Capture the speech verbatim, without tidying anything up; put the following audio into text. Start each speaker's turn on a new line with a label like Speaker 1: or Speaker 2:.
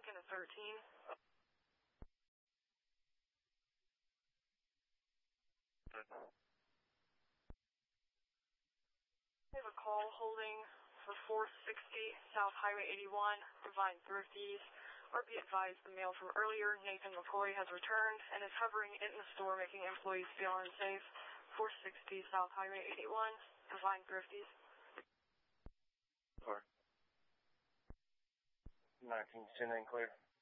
Speaker 1: second and thirteen. We have a call holding for four sixty South Highway eighty-one, Divine Thrifties. Or be advised, the mail from earlier, Nathan McCoy, has returned and is hovering in the store, making employees feel unsafe. four sixty South Highway eighty-one, Divine Thrifties.
Speaker 2: Or nineteen ten clear.